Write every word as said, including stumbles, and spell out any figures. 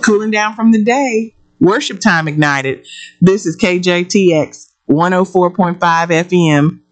cooling down from the day. Worship time ignited. This is K J T X one oh four point five F M,